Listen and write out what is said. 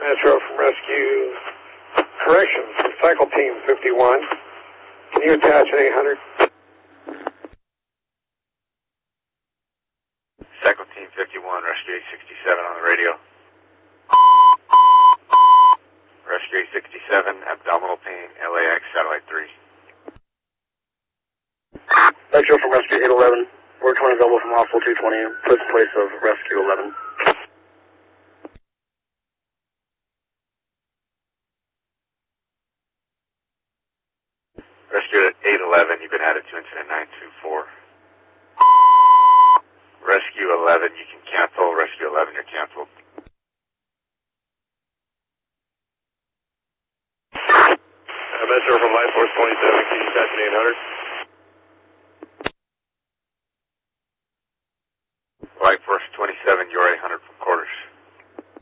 Metro from Rescue Corrections, Cycle Team 51. Can you attach an 800? Cycle Team 51, Rescue 867 on the radio. Rescue 867, abdominal pain, LAX, Satellite 3. Metro from Rescue 811. We're 20 available from Hospital 220, first place of Rescue 11. Rescue at 811, you've been added to incident 924. Rescue 11, you can cancel. Rescue 11, you're canceled. Metro from Life Force 27, can you attach an 800?